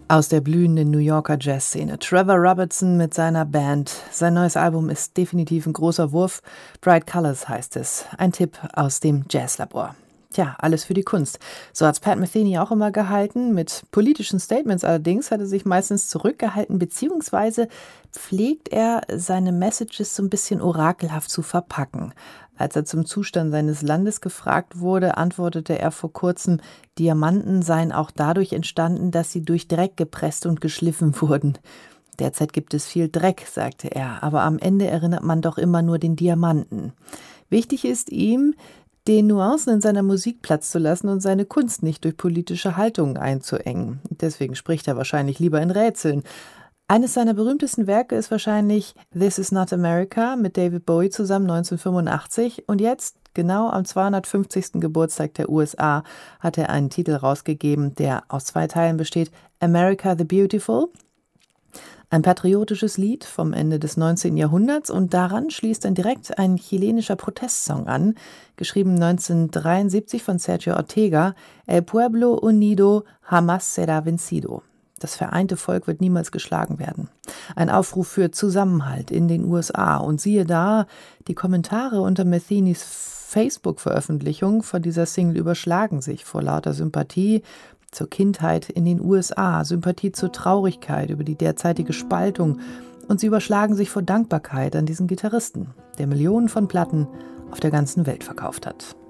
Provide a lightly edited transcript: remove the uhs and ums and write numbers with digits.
Aus der blühenden New Yorker Jazzszene. Trevor Robertson mit seiner Band. Sein neues Album ist definitiv ein großer Wurf. Bright Colors heißt es. Ein Tipp aus dem Jazzlabor. Tja, alles für die Kunst. So hat's Pat Metheny auch immer gehalten. Mit politischen Statements allerdings hat er sich meistens zurückgehalten, beziehungsweise pflegt er seine Messages so ein bisschen orakelhaft zu verpacken. Als er zum Zustand seines Landes gefragt wurde, antwortete er vor kurzem, Diamanten seien auch dadurch entstanden, dass sie durch Dreck gepresst und geschliffen wurden. Derzeit gibt es viel Dreck, sagte er, aber am Ende erinnert man doch immer nur den Diamanten. Wichtig ist ihm, den Nuancen in seiner Musik Platz zu lassen und seine Kunst nicht durch politische Haltungen einzuengen. Deswegen spricht er wahrscheinlich lieber in Rätseln. Eines seiner berühmtesten Werke ist wahrscheinlich This Is Not America mit David Bowie zusammen 1985. Und jetzt, genau am 250. Geburtstag der USA, hat er einen Titel rausgegeben, der aus 2 Teilen besteht. America the Beautiful, ein patriotisches Lied vom Ende des 19. Jahrhunderts. Und daran schließt dann direkt ein chilenischer Protestsong an, geschrieben 1973 von Sergio Ortega. El pueblo unido jamás será vencido. Das vereinte Volk wird niemals geschlagen werden. Ein Aufruf für Zusammenhalt in den USA. Und siehe da, die Kommentare unter Methenys Facebook-Veröffentlichung von dieser Single überschlagen sich vor lauter Sympathie zur Kindheit in den USA, Sympathie zur Traurigkeit über die derzeitige Spaltung. Und sie überschlagen sich vor Dankbarkeit an diesen Gitarristen, der Millionen von Platten auf der ganzen Welt verkauft hat.